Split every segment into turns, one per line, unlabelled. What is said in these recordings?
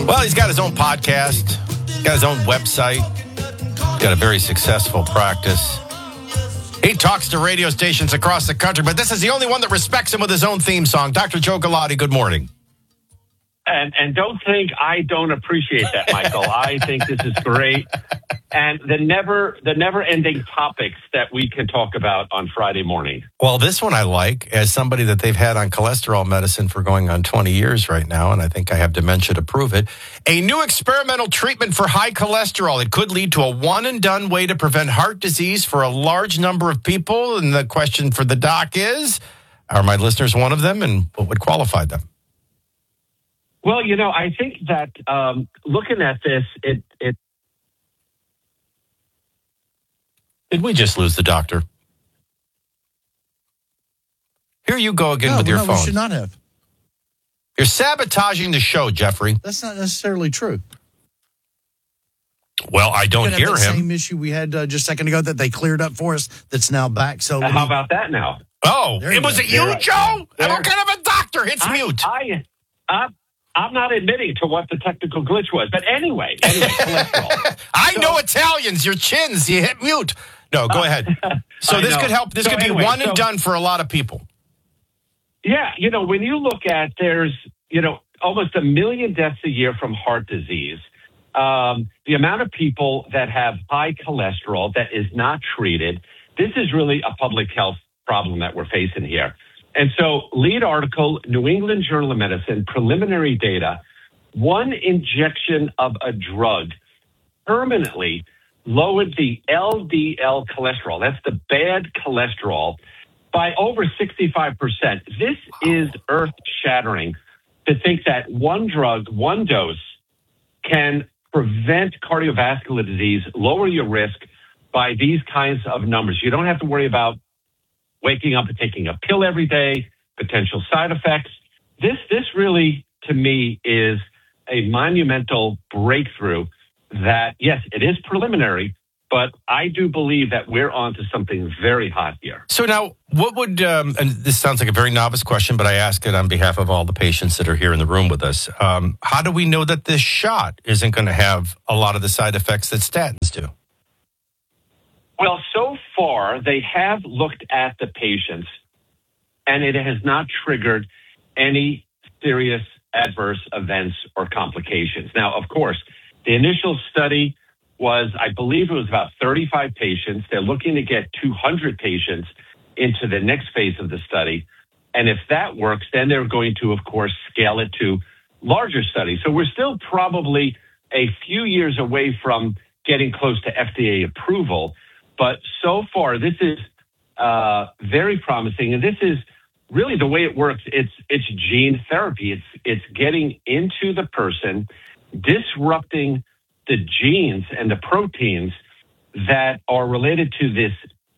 Well, he's got his own podcast, got his own website, got a very successful practice. He talks to radio stations across the country, but this is the only one that respects him with his own theme song. Dr. Joe Galati, good morning.
And don't think I don't appreciate that, Michael. I think this is great. And the never-ending topics that we can talk about on Friday morning.
Well, this one I like as somebody that they've had on cholesterol medicine for going on 20 years right now, and I think I have dementia to prove it. A new experimental treatment for high cholesterol. It could lead to a one-and-done way to prevent heart disease for a large number of people. And the question for the doc is, are my listeners one of them, and what would qualify them?
Well, I think that looking at this, it
Did we just lose the doctor? Here you go again with your phone.
No, we should not have.
You're sabotaging the show, Jeffrey.
That's not necessarily true.
Well, I don't hear him.
Same issue we had just a second ago that they cleared up for us that's now back. So
how about that now?
Oh, was it you, Joe?
There.
What kind of a doctor hits mute?
I'm not admitting to what the technical glitch was. But anyway, cholesterol.
I know Italians, your chins, you hit mute. No, go ahead. So this could help. This could be one and done for a lot of people.
Yeah, when you look at there's, almost 1 million deaths a year from heart disease. The amount of people that have high cholesterol that is not treated, this is really a public health problem that we're facing here. And so, lead article, New England Journal of Medicine, preliminary data, one injection of a drug permanently lowered the LDL cholesterol, that's the bad cholesterol, by over 65%. This is earth-shattering to think that one drug, one dose, can prevent cardiovascular disease, lower your risk by these kinds of numbers. You don't have to worry about waking up and taking a pill every day, potential side effects. This really, to me, is a monumental breakthrough that, yes, it is preliminary, but I do believe that we're on to something very hot here.
So now, what would, and this sounds like a very novice question, but I ask it on behalf of all the patients that are here in the room with us. How do we know that this shot isn't going to have a lot of the side effects that statins do?
Well, so far, they have looked at the patients, and it has not triggered any serious adverse events or complications. Now, of course, the initial study was, I believe it was about 35 patients. They're looking to get 200 patients into the next phase of the study. And if that works, then they're going to, of course, scale it to larger studies. So we're still probably a few years away from getting close to FDA approval. But so far, this is very promising. And this is really the way it works. It's gene therapy. It's getting into the person, disrupting the genes and the proteins that are related to this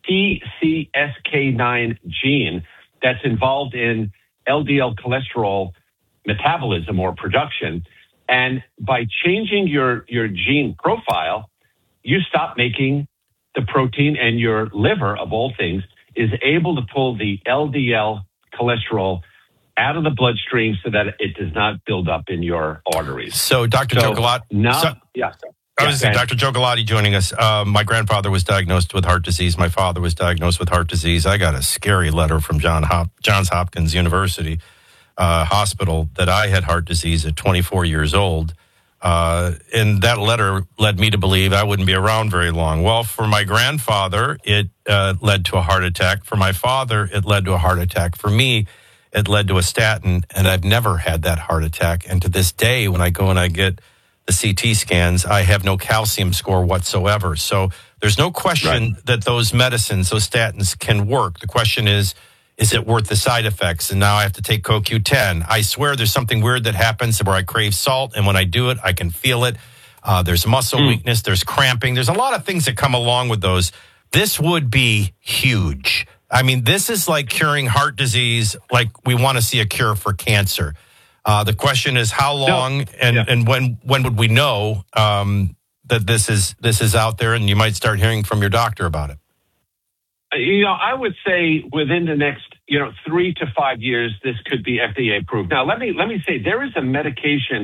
PCSK9 gene that's involved in LDL cholesterol metabolism or production. And by changing your gene profile, you stop making the protein, and your liver, of all things, is able to pull the LDL cholesterol out of the bloodstream so that it does not build up in your arteries.
So, Dr. Joe Galati. Dr. Joe Galati joining us. My grandfather was diagnosed with heart disease. My father was diagnosed with heart disease. I got a scary letter from Johns Hopkins University Hospital that I had heart disease at 24 years old. And that letter led me to believe I wouldn't be around very long. Well, for my grandfather, it led to a heart attack. For my father, it led to a heart attack. For me, it led to a statin, and I've never had that heart attack. And to this day, when I go and I get the CT scans, I have no calcium score whatsoever. So there's no question that those medicines, those statins, can work. The question is it worth the side effects? And now I have to take CoQ10. I swear there's something weird that happens where I crave salt, and when I do it, I can feel it. There's muscle weakness. There's cramping. There's a lot of things that come along with those. This would be huge. I mean, this is like curing heart disease, like we want to see a cure for cancer. The question is how long and when would we know that this is out there, and you might start hearing from your doctor about it?
I would say within the next 3 to 5 years, this could be FDA approved. Now, let me say there is a medication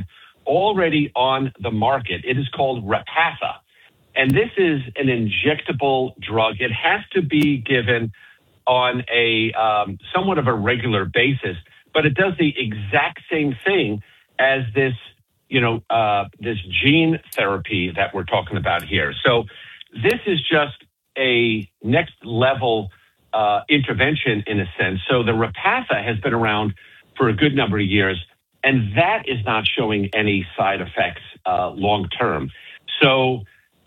already on the market. It is called Repatha. And this is an injectable drug. It has to be given on a somewhat of a regular basis, but it does the exact same thing as this, this gene therapy that we're talking about here. So this is just a next level intervention in a sense. So the Repatha has been around for a good number of years, and that is not showing any side effects long term. So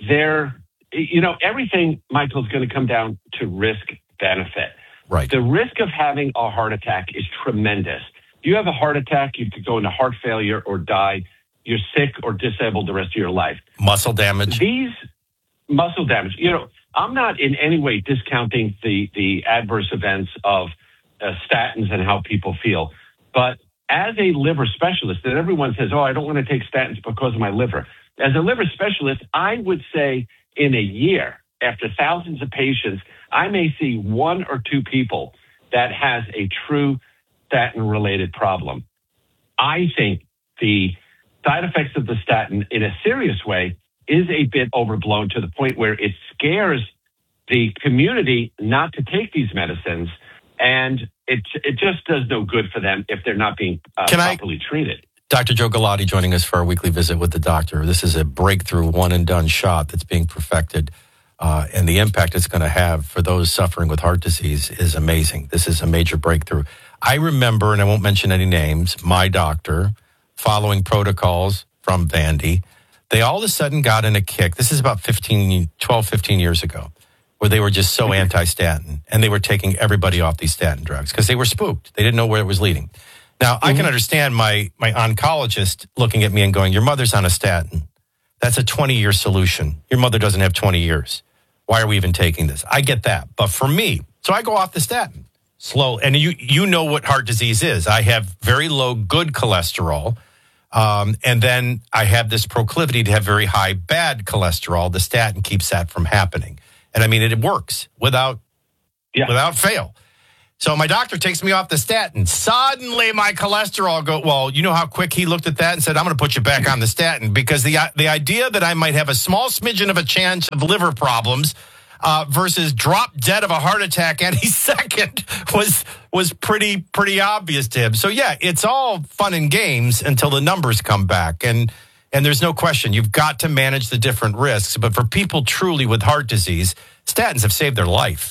everything, Michael, is going to come down to risk benefit.
Right.
The risk of having a heart attack is tremendous. You have a heart attack, you could go into heart failure or die. You're sick or disabled the rest of your life.
Muscle damage.
These muscle damage. I'm not in any way discounting the adverse events of statins and how people feel. But as a liver specialist, and everyone says, I don't want to take statins because of my liver. As a liver specialist, I would say in a year, after thousands of patients, I may see one or two people that has a true statin-related problem. I think the side effects of the statin in a serious way is a bit overblown to the point where it scares the community not to take these medicines, and it just does no good for them if they're not being properly treated.
Dr. Joe Galati joining us for our weekly visit with the doctor. This is a breakthrough one-and-done shot that's being perfected, and the impact it's going to have for those suffering with heart disease is amazing. This is a major breakthrough. I remember, and I won't mention any names, my doctor, following protocols from Vandy, they all of a sudden got in a kick. This is about 12, 15 years ago, where they were just so anti-statin, and they were taking everybody off these statin drugs because they were spooked. They didn't know where it was leading. Now, I can understand my oncologist looking at me and going, your mother's on a statin. That's a 20-year solution. Your mother doesn't have 20 years. Why are we even taking this? I get that. But for me, so I go off the statin. Slow. And you know what heart disease is. I have very low good cholesterol. And then I have this proclivity to have very high bad cholesterol. The statin keeps that from happening. And I mean, it works without fail. So my doctor takes me off the statin. Suddenly my cholesterol well, you know how quick he looked at that and said, I'm going to put you back on the statin, because the idea that I might have a small smidgen of a chance of liver problems versus drop dead of a heart attack any second was pretty obvious to him. So yeah, it's all fun and games until the numbers come back. And there's no question, you've got to manage the different risks. But for people truly with heart disease, statins have saved their life.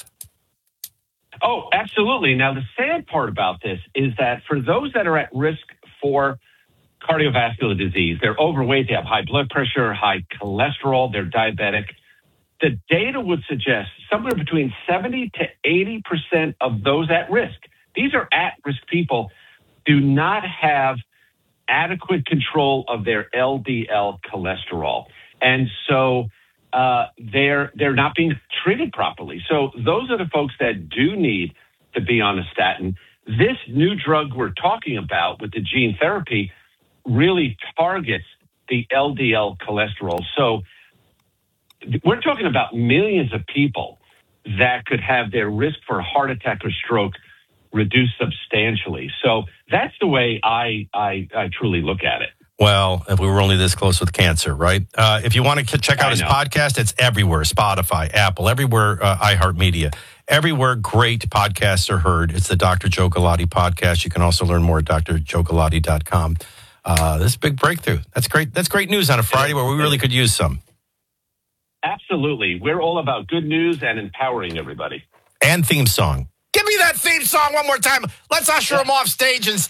Oh, absolutely. Now, the sad part about this is that for those that are at risk for cardiovascular disease, they're overweight, they have high blood pressure, high cholesterol, they're diabetic, the data would suggest somewhere between 70 to 80% of those at risk, these are at-risk people, do not have adequate control of their LDL cholesterol. And so they're not being treated properly. So those are the folks that do need to be on a statin. This new drug we're talking about with the gene therapy really targets the LDL cholesterol. So we're talking about millions of people that could have their risk for heart attack or stroke reduced substantially. So that's the way I truly look at it.
Well, if we were only this close with cancer, right? If you want to check out his podcast, it's everywhere. Spotify, Apple, everywhere, iHeartMedia. Everywhere great podcasts are heard. It's the Dr. Joe Galati podcast. You can also learn more at drjoegalati.com. This is a big breakthrough. That's great. That's great news on a Friday where we really could use some.
Absolutely. We're all about good news and empowering everybody.
And theme song. Give me that theme song one more time. Let's usher him off stage and